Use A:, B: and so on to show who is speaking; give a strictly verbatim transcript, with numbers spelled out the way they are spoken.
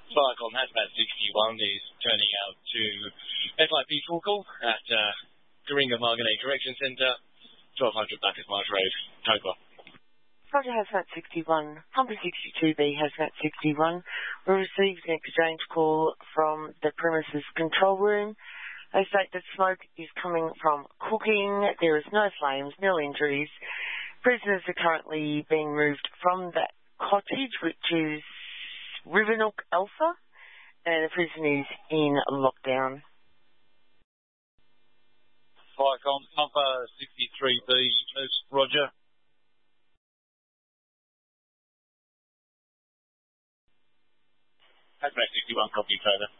A: Firecom Hazmat sixty-one is turning out to F I P Torkel at uh, Coringa Marganet Correction Centre, twelve hundred Bacchus Marsh Road, Tokwa.
B: Roger Hazmat sixty-one, Humber sixty-two B Hazmat sixty-one. We received an exchange call from the premises control room. They state that smoke is coming from cooking. There is no flames, no injuries. Prisoners are currently being moved from that cottage, which is Rivernook Alpha, and the prison is in lockdown.
C: Firecom, Humber sixty-three B, Roger.
A: Hazmat sixty-one, copy further.